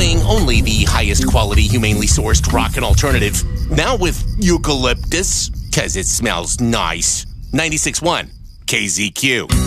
playing only the highest quality, humanely sourced rock and alternative. Now with eucalyptus, 'cause it smells nice. 96.1 KZQ.